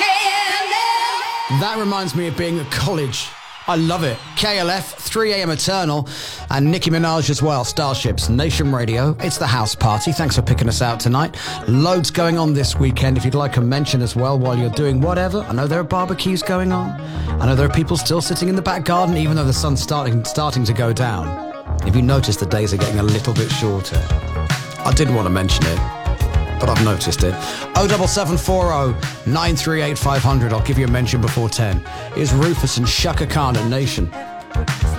That reminds me of being at college. I love it. KLF, 3 a.m. Eternal, and Nicki Minaj as well. Starships, Nation Radio. It's the house party. Thanks for picking us out tonight. Loads going on this weekend. If you'd like a mention as well while you're doing whatever. I know there are barbecues going on. I know there are people still sitting in the back garden, even though the sun's starting to go down. If you notice, the days are getting a little bit shorter. I didn't want to mention it, but I've noticed it. 07740 938 500. I'll give you a mention before 10. Here's Rufus and Shaka Khan at Nation.